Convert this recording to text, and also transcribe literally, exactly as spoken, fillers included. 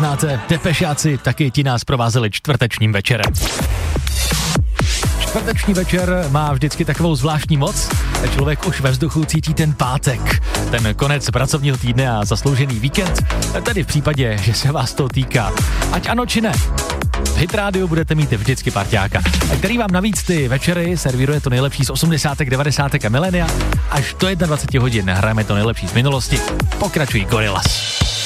znáte, Depešáci, taky ti nás provázeli čtvrtečním večerem. Čtvrteční večer má vždycky takovou zvláštní moc, člověk už ve vzduchu cítí ten pátek, ten konec pracovního týdne a zasloužený víkend, tedy v případě, že se vás to týká. Ať ano či ne, v Hit rádiu budete mít vždycky parťáka, který vám navíc ty večery servíruje to nejlepší z osmdesátek, devadesátek a milénia. Až do dvacet jedna hodin hrajeme to nejlepší z minulosti. Pokračují Gorillaz.